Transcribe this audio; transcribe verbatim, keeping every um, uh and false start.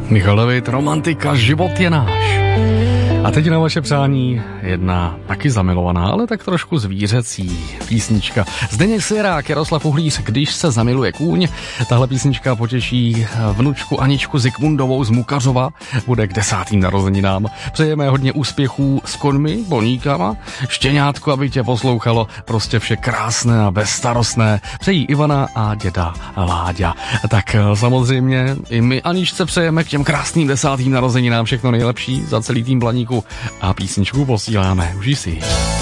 Michal David, romantika, život je náš. A teď na vaše přání jedna taky zamilovaná, ale tak trošku zvířecí písnička. Zdeněk Svěrák, Jaroslav Uhlíř, Když se zamiluje kůň. Tahle písnička potěší vnučku Aničku Zikmundovou z Mukařova. Bude k desátým narozeninám. Přejeme hodně úspěchů s koňmi, boníkama, štěňátku, aby tě poslouchalo. Prostě vše krásné a bezstarostné. Přejí Ivana a děda Láďa. Tak samozřejmě i my Aničce přejeme k těm krásným desátým narozeninám všechno nejlepší za celý tým Blaníku a písničku posíláme. Užij si.